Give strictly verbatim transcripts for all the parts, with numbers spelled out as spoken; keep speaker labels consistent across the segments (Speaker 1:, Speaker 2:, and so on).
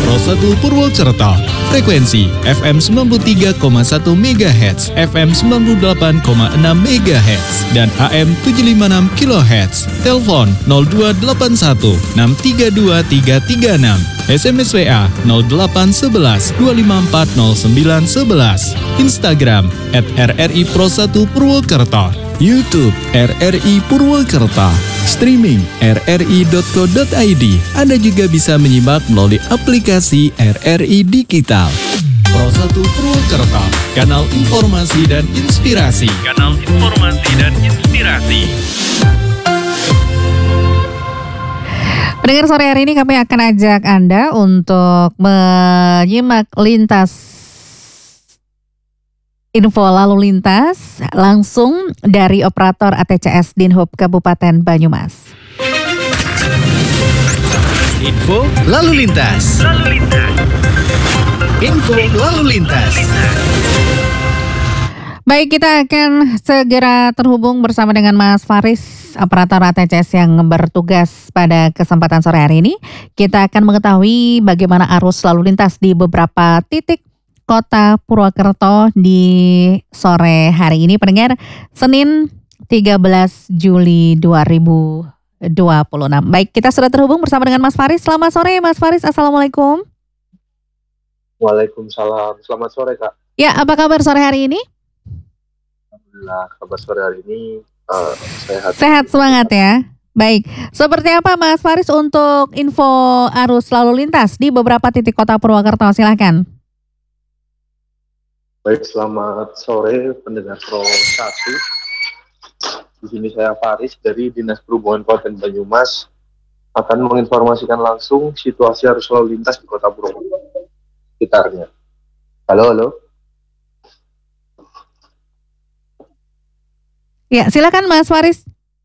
Speaker 1: Pro satu Purwokerto. Frekuensi F M sembilan puluh tiga koma satu megahertz, F M sembilan puluh delapan koma enam megahertz, dan A M tujuh lima enam kilohertz. Telepon nol dua delapan satu enam tiga dua tiga tiga enam. S M S W A nol delapan satu satu dua lima empat nol sembilan satu satu. Instagram at R R I Pro satu Purwokerto. YouTube R R I Purwokerto. Streaming r r i dot co dot i d. Anda juga bisa menyimak melalui aplikasi R R I Digital. Pro satu Purwokerto, kanal informasi dan inspirasi.
Speaker 2: Kanal informasi dan inspirasi.
Speaker 3: Pendengar, sore hari ini kami akan ajak Anda untuk menyimak lintas info lalu lintas langsung dari operator A T C S Dinhub Kabupaten Banyumas.
Speaker 4: Info lalu lintas.
Speaker 2: Lalu lintas.
Speaker 4: Info lalu lintas.
Speaker 3: Baik, kita akan segera terhubung bersama dengan Mas Faris, operator A T C S yang bertugas pada kesempatan sore hari ini. Kita akan mengetahui bagaimana arus lalu lintas di beberapa titik Kota Purwokerto di sore hari ini, pendengar, Senin tiga belas Juli dua ribu dua puluh enam. Baik, kita sudah terhubung bersama dengan Mas Faris. Selamat sore Mas Faris, Assalamualaikum.
Speaker 5: Waalaikumsalam, selamat sore Kak.
Speaker 3: Ya, apa kabar sore hari ini?
Speaker 5: Alhamdulillah, kabar sore hari ini uh, sehat.
Speaker 3: Sehat semangat ya. Baik, seperti apa Mas Faris untuk info arus lalu lintas di beberapa titik Kota Purwokerto? Silakan.
Speaker 5: Baik, selamat sore pendengar Pro satu. Di sini saya Faris dari Dinas Perhubungan Kabupaten Banyumas akan menginformasikan langsung situasi arus lalu lintas di Kota Purwokerto sekitarnya. Halo, halo.
Speaker 3: Ya, silakan Mas Faris.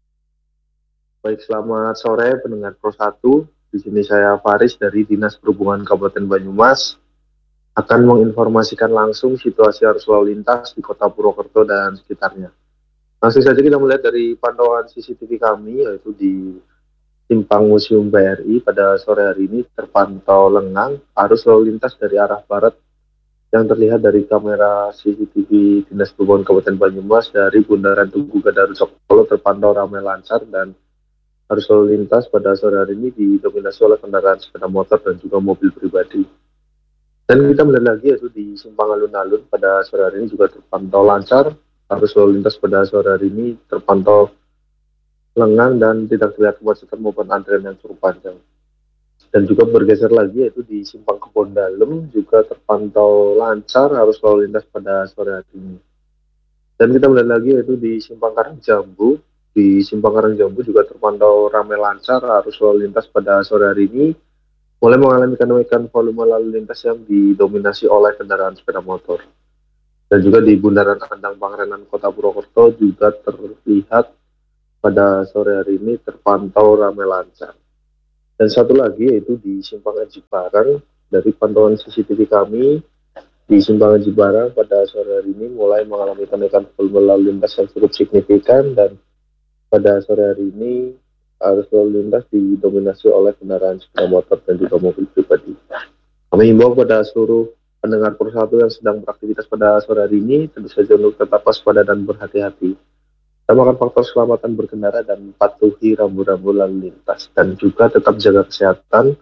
Speaker 5: Baik, selamat sore pendengar Pro satu. Di sini saya Faris dari Dinas Perhubungan Kabupaten Banyumas akan menginformasikan langsung situasi arus lalu lintas di Kota Purwokerto dan sekitarnya. Langsung saja kita melihat dari pantauan C C T V kami, yaitu di Simpang Museum B R I pada sore hari ini terpantau lengang arus lalu lintas dari arah barat yang terlihat dari kamera C C T V Dinas Perhubungan Kabupaten Banyumas dari Bundaran Tugu Gadaru Solo terpantau ramai lancar, dan arus lalu lintas pada sore hari ini didominasi oleh kendaraan sepeda motor dan juga mobil pribadi. Dan kita melihat lagi yaitu di Simpang Alun-Alun pada sore hari ini juga terpantau lancar. Arus lalu lintas pada sore hari ini terpantau lengang dan tidak terlihat kemacetan maupun antrian yang cukup panjang. Dan juga bergeser lagi yaitu di Simpang Kebon Dalem juga terpantau lancar arus lalu lintas pada sore hari ini. Dan kita melihat lagi yaitu di Simpang Karangjambu. Di Simpang Karangjambu juga terpantau ramai lancar arus lalu lintas pada sore hari ini, mulai mengalami kenaikan volume lalu lintas yang didominasi oleh kendaraan sepeda motor. Dan juga di Bundaran Andang Pangrenan Kota Purwokerto juga terlihat pada sore hari ini terpantau ramai lancar. Dan satu lagi yaitu di Simpang Aji Barang, dari pantauan C C T V kami di Simpang Aji Barang pada sore hari ini mulai mengalami kenaikan volume lalu lintas yang cukup signifikan, dan pada sore hari ini arus lalu lintas didominasi oleh kendaraan sepeda motor dan juga mobil pribadi. Kami himbau kepada seluruh pendengar Pro satu yang sedang beraktivitas pada sore hari ini tentu saja untuk tetap waspada dan berhati-hati. Utamakan faktor keselamatan berkendara dan patuhi rambu-rambu lalu lintas, dan juga tetap jaga kesehatan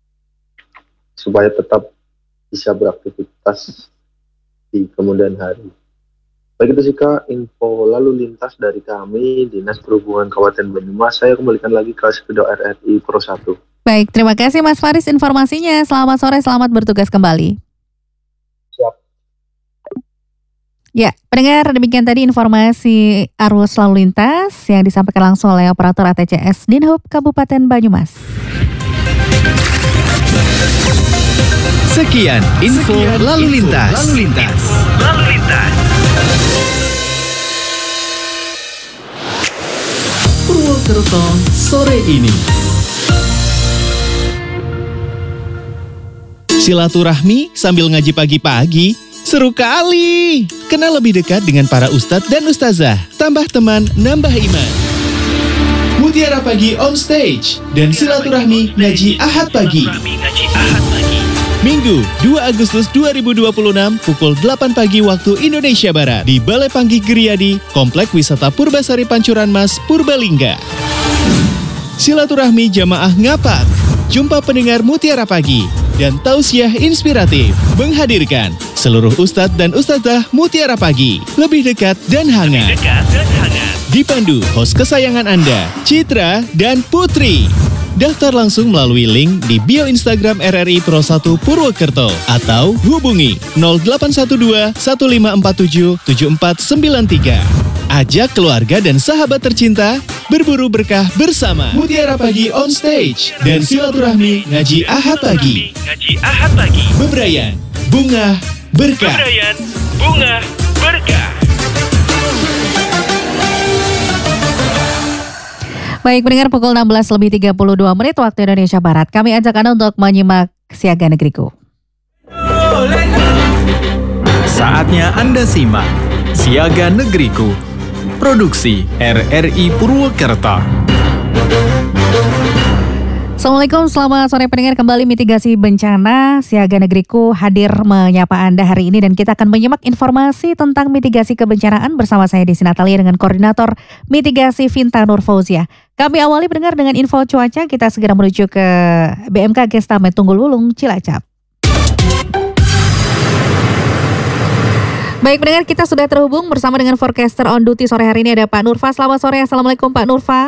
Speaker 5: supaya tetap bisa beraktivitas di kemudian hari. Baik, itu sih Kak info lalu lintas dari kami Dinas Perhubungan Kabupaten Banyumas. Saya kembalikan lagi ke studio R R I Pro satu.
Speaker 3: Baik, terima kasih Mas Faris informasinya. Selamat sore, selamat bertugas kembali.
Speaker 5: Siap.
Speaker 3: Ya, pendengar, demikian tadi informasi arus lalu lintas yang disampaikan langsung oleh operator A T C S Dinhub Kabupaten Banyumas.
Speaker 4: Sekian info
Speaker 1: Sekian
Speaker 4: lalu
Speaker 1: info
Speaker 4: lintas.
Speaker 1: Lalu lintas.
Speaker 2: Lalu lintas.
Speaker 1: Purwokerto sore ini.
Speaker 4: Silaturahmi sambil ngaji pagi-pagi, seru kali. Kenal lebih dekat dengan para ustadz dan ustazah. Tambah teman, nambah iman. Mutiara Pagi on stage dan silaturahmi ngaji Ahad pagi.
Speaker 2: Silaturahmi ngaji Ahad pagi.
Speaker 4: Minggu, dua Agustus dua ribu dua puluh enam, pukul delapan pagi waktu Indonesia Barat di Balai Panggih Geriyadi, Komplek Wisata Purbasari Pancuran Mas, Purbalingga. Silaturahmi Jamaah Ngapak, jumpa pendengar Mutiara Pagi, dan tausiah inspiratif menghadirkan seluruh ustadz dan ustadzah Mutiara Pagi, lebih dekat dan hangat.
Speaker 2: Dekat dan hangat.
Speaker 4: Dipandu host kesayangan Anda, Citra dan Putri. Daftar langsung melalui link di bio Instagram R R I Pro satu Purwokerto atau hubungi nol delapan satu dua satu lima empat tujuh tujuh empat sembilan tiga. Ajak keluarga dan sahabat tercinta berburu berkah bersama Mutiara Pagi on stage dan silaturahmi ngaji Ahad Pagi.
Speaker 2: Ngaji Ahad Pagi.
Speaker 4: Bebrayan, bunga, berkah.
Speaker 2: Bebrayan, bunga, berkah.
Speaker 3: Baik, pendengar, pukul enam belas lebih tiga puluh dua menit waktu Indonesia Barat. Kami ajak Anda untuk menyimak Siaga Negeriku.
Speaker 1: Saatnya Anda simak Siaga Negeriku. Produksi R R I Purwokerto.
Speaker 3: Assalamualaikum, selamat sore pendengar. Kembali mitigasi bencana Siaga Negeriku hadir menyapa Anda hari ini dan kita akan menyimak informasi tentang mitigasi kebencanaan bersama saya Desi Natalia dengan Koordinator Mitigasi Vinta Nur Fauzia. Kami awali pendengar dengan info cuaca, kita segera menuju ke B M K G Stamet Tunggul Wulung, Cilacap. Baik pendengar, kita sudah terhubung bersama dengan forecaster on duty sore hari ini ada Pak Nurfa. Selamat sore, Assalamualaikum Pak Nurfa.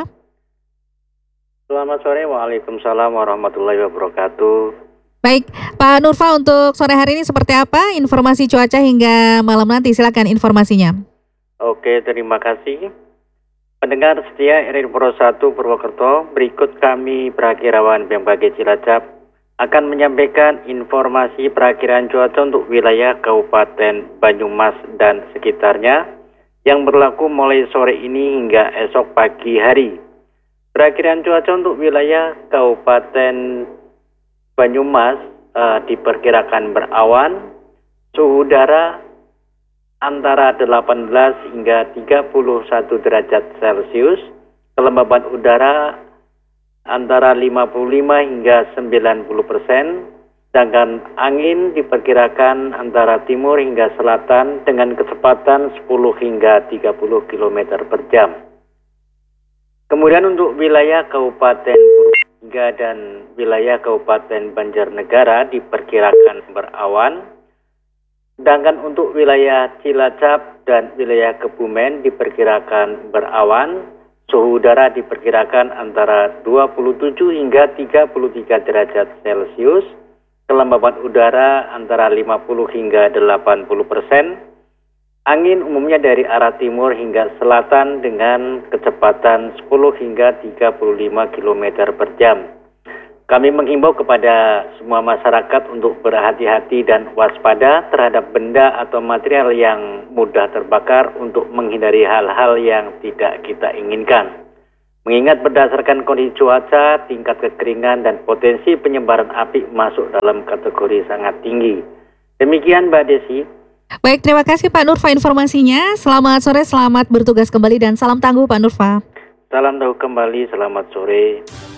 Speaker 6: Selamat sore, Waalaikumsalam warahmatullahi wabarakatuh.
Speaker 3: Baik, Pak Nurfa, untuk sore hari ini seperti apa informasi cuaca hingga malam nanti? Silakan informasinya.
Speaker 6: Oke, terima kasih. Pendengar setia R R I Pro satu Purwokerto, berikut kami perakirawan B M K G Cilacap akan menyampaikan informasi perakiraan cuaca untuk wilayah Kabupaten Banyumas dan sekitarnya yang berlaku mulai sore ini hingga esok pagi hari. Perakiraan cuaca untuk wilayah Kabupaten Banyumas uh, diperkirakan berawan, suhu udara antara delapan belas hingga tiga puluh satu derajat Celcius, kelembaban udara antara lima puluh lima hingga sembilan puluh persen, sedangkan angin diperkirakan antara timur hingga selatan dengan kecepatan sepuluh hingga tiga puluh kilometer per jam. Kemudian untuk wilayah Kabupaten Purbalingga dan wilayah Kabupaten Banjarnegara diperkirakan berawan. Sedangkan untuk wilayah Cilacap dan wilayah Kebumen diperkirakan berawan. Suhu udara diperkirakan antara dua puluh tujuh hingga tiga puluh tiga derajat Celcius. Kelembaban udara antara lima puluh hingga delapan puluh persen. Angin umumnya dari arah timur hingga selatan dengan kecepatan sepuluh hingga tiga puluh lima kilometer per jam. Kami menghimbau kepada semua masyarakat untuk berhati-hati dan waspada terhadap benda atau material yang mudah terbakar untuk menghindari hal-hal yang tidak kita inginkan. Mengingat berdasarkan kondisi cuaca, tingkat kekeringan dan potensi penyebaran api masuk dalam kategori sangat tinggi. Demikian Mbak Desi.
Speaker 3: Baik, terima kasih Pak Nurfa informasinya. Selamat sore, selamat bertugas kembali dan salam tangguh Pak Nurfa.
Speaker 6: Salam tangguh kembali, selamat sore.